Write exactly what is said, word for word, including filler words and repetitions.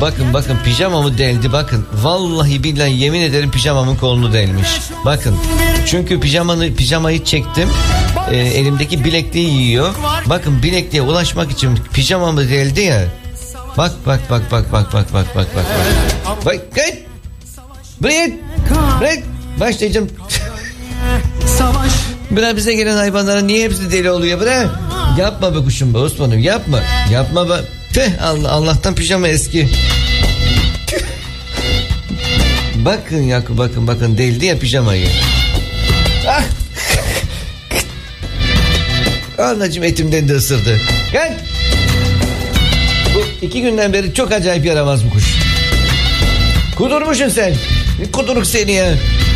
Bakın bakın pijamamı deldi bakın. Vallahi billahi yemin ederim pijamamın kolunu delmiş. Bakın. Çünkü pijamanı pijamayı çektim. E, elimdeki bilekliği yiyor. Bakın bilekliğe ulaşmak için pijamamı deldi ya. Bak bak bak bak bak bak bak bak bak. Bak git. Buraya. Bırak. Başlayacağım. Bırak bize gelen hayvanlara niye hepsi deli oluyor bırak. Yapma be kuşum be Osman'ım yapma. Yapma be. Tüh Allah, Allah'tan pijama eski. Bakın Yakup bakın bakın deldi ya pijamayı. Ah. Anacığım etimden de ısırdı. Gel. Bu iki günden beri çok acayip yaramaz bu kuş. Kudurmuşsun sen. Kuduruk seni ya.